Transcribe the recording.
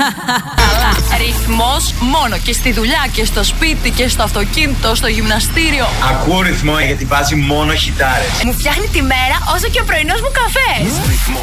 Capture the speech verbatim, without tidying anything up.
Καλά. Ρυθμός μόνο και στη δουλειά και στο σπίτι και στο αυτοκίνητο, στο γυμναστήριο. Ακούω ρυθμό γιατί βάζει μόνο χιτάρες. Μου φτιάχνει τη μέρα όσο και ο πρωινός μου καφές. Ρυθμός.